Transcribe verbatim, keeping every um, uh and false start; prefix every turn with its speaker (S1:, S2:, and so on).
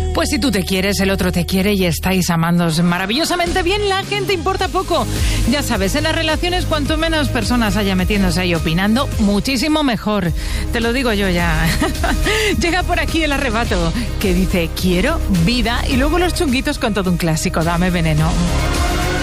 S1: Pues si tú te quieres, el otro te quiere y estáis amándose maravillosamente bien, la gente importa poco. Ya sabes, en las relaciones cuanto menos personas haya metiéndose ahí opinando, muchísimo mejor. Te lo digo yo ya. Llega por aquí el arrebato que dice quiero vida y luego los chunguitos con todo un clásico, dame veneno.